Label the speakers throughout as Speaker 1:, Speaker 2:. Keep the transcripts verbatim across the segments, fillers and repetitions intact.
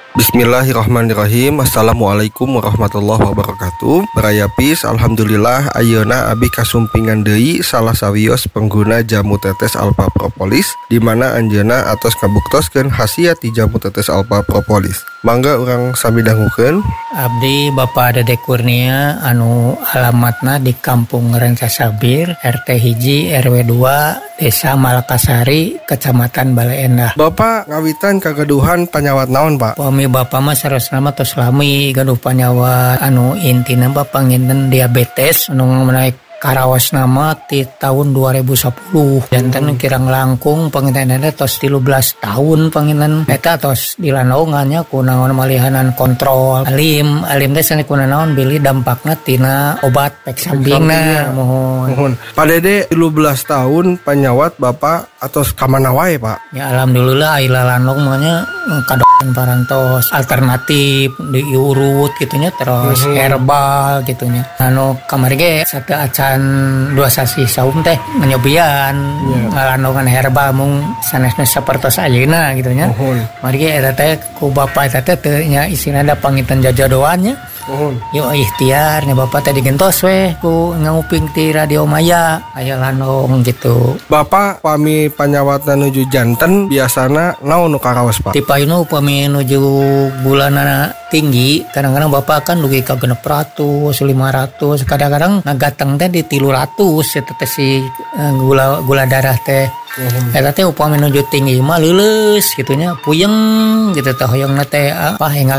Speaker 1: Bismillahirrahmanirrahim. Assalamualaikum warahmatullahi wabarakatuh. Barayapis, alhamdulillah ayeuna abi kasumpingan deui salah sawios pengguna jamu tetes Alpha Propolis, di mana anjeuna atos ngabuktoskeun khasiat ti jamu tetes Alpha Propolis. Mangga urang sami dangukeun.
Speaker 2: Abdi Bapak Dede Kurnia anu alamatna di Kampung Rancasabir, R T hiji R W dua, Desa Malakasari, Kecamatan Bale Endah.
Speaker 1: Bapak ngawitan kagaduhan panyawat naon, Pak?
Speaker 2: Pami Bapak mah sarosna tos lami gaduh panyawat anu intina Bapak nginten diabetes anu menaik karawas nama ti tahun dua ribu sepuluh. Jantan kirang langkung pangintenana tos tilu belas tahun panginten eta tos dilanaungannya ku naon malihanan kontrol alim alim teh sani kuna naon bili dampakna tina obat pek sambingna mohon.
Speaker 1: Mohon. Pak Dede tilu belas tahun panyawat Bapak atos kamana wae, Pak?
Speaker 2: Ya alhamdulillah ila lanong mah nya kadoan parantos alternatif diurut gitunya terus
Speaker 1: Mhm.
Speaker 2: herbal gitunya. Anu kamari ge satea acan dua sasi saum teh nyobian
Speaker 1: Yeah.
Speaker 2: ngalanongan herbal mung sanesna sapertos ayeuna gitunya.
Speaker 1: Mohon.
Speaker 2: Mari ge eta teh ku bapa eta teh teu nya isina da panginten jajadoannya.
Speaker 1: Mohon.
Speaker 2: Yo ikhtiar nya bapa teh digentos we ku nganguping ti Radio Maya aya lanong gitu.
Speaker 1: Bapak pami panyawatna nuju janten biasana naon nu karaos, Pak?
Speaker 2: Ti payuna upami nuju bulanana tinggi, kadang-kadang bapak kan dugi ka genep ratus, lima ratus, kadang-kadang ngagateng teh di tilu ratus eta teh si uh, gula gula darah teh.
Speaker 1: Mhm.
Speaker 2: Eta teh upami nuju tinggi mah leuleus gitunya, puyeng gitu teh hoyongna teh apa hengal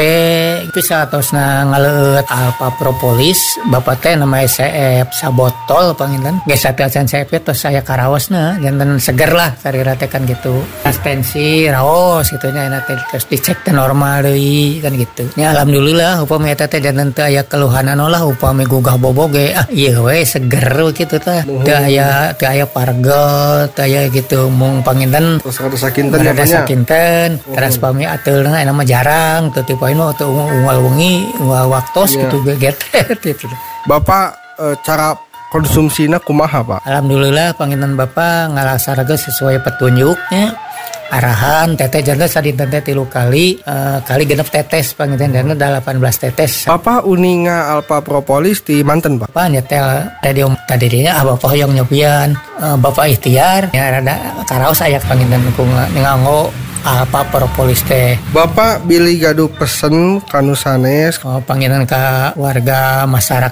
Speaker 2: capek bisa atosna ngaleut Alpha Propolis bapak teh nama S C F sabotol panginten geus sateacan S C F tos saya karawosna janten seger lah sarira teh kan gitu. Tensi raos gitunya enak teh terus dicek teh normal deui kan gitu. Ya alhamdulillah upami eta teh janten teu aya keluhanan lah upami gugah bobog ge ah ieu we seger kitu teh. Teu aya teu aya pargel aya gitu mung panginten
Speaker 1: Terus kada sakinten
Speaker 2: ada
Speaker 1: apanya?
Speaker 2: sakinten teras pami ateulna aya mah jarang teu ti painu teu unggal wengi unggal waktos
Speaker 1: Iya.
Speaker 2: gitu geget gitu.
Speaker 1: Bapak eh, cara konsumsina kumaha, Pak?
Speaker 2: Alhamdulillah panginten Bapak ngalaksanakeun sesuai petunjuknya arahan teteh jantan sadinten teh tilu kali uh, kali genep tetes panginten jantan delapan belas tetes.
Speaker 1: Bapak uninga Alpha Propolis di manten, Pak?
Speaker 2: Bapak nyetel radio tadinya ah bapak hoyong nyobian uh, bapak ikhtiar ya rada karaos aya panginten ku nganggo Alpha Propolis teh.
Speaker 1: Bapak bilih gaduh pesen kanu sanes.
Speaker 2: Oh, panginan ka warga masyarakat